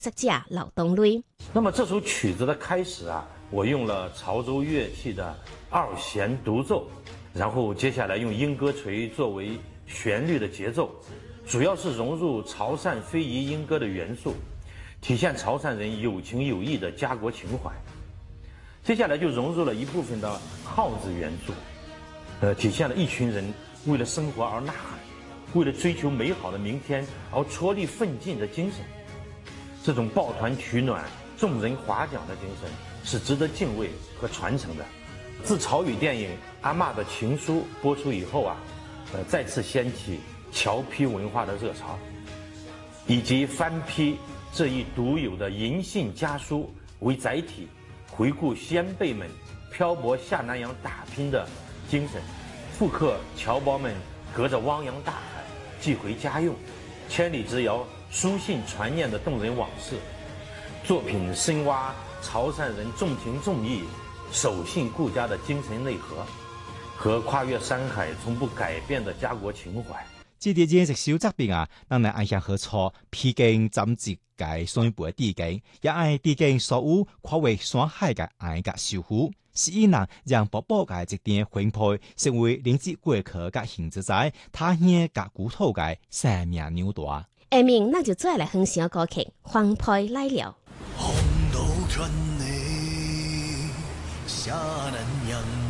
作者劉東雷。 那麼這首曲子的開始啊，我用了潮州樂器的二弦獨奏，然後接下來用鶯歌錘作為旋律的節奏，主要是融入潮汕非遺鶯歌的元素，體現潮汕人有情有義的家國情懷。接下來就融入了一部分的號子元素，體現了一群人為了生活而吶喊，為了追求美好的明天而踔厲奮進的精神。這種抱團取暖、眾人划槳的精神是值得敬畏和傳承的。自潮語電影《阿嬷的情書》播出以後啊，再次掀起僑批文化的熱潮，以及翻批這一獨有的銀杏家書為載體，回顧先輩們漂泊下南洋打拼的精神，復刻僑胞們隔着汪洋大海寄回家用、千里之遙書信傳念的動人往事。作品深挖潮汕人重情重義、守信顧家的精神內核，和跨越山海從不改變的家國情懷。 這啲演繹小作品啊，讓人印象很錯，披荊斬棘嘅上一輩嘅地境，也係地境所有跨越山海嘅愛嘅守護，是以人讓寶寶嘅一點分配，成為連接過去嘅形之在，他鄉嘅古土嘅生命紐帶。 下面那就再來分享歌曲《黃牌來了》。 紅豆圈內下南洋